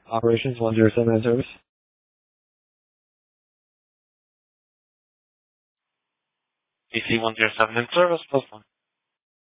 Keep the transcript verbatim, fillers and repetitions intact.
Operations one zero seven in service. D C one zero seven in service, plus one.